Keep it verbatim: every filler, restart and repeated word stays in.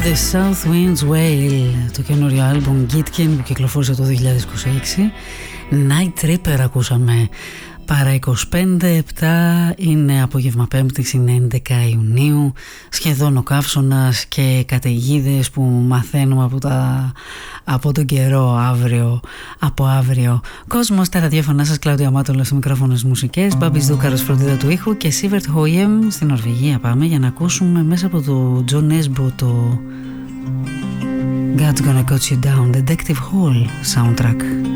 The South Winds Wail, το καινούριο άλμπουμ Gitkin που κυκλοφόρησε το δύο χιλιάδες είκοσι έξι. Night Tripper ακούσαμε. Παρά είκοσι πέντε επτά, είναι απόγευμα Πέμπτης, είναι έντεκα Ιουνίου, σχεδόν ο καύσωνας και καταιγίδες που μαθαίνουμε από, τα, από τον καιρό αύριο, από αύριο. Κόσμος, τα ραδιόφωνά σας, Κλάουδια Μάτολα στο μικρόφωνο στις μουσικές, Μπάμπης Δούκαρος φροντίδα του ήχου και Σίβερτ Χόιεμ στην Νορβηγία. Πάμε για να ακούσουμε μέσα από το John Nesbo το God's Gonna Cut You Down, Detective Hall soundtrack.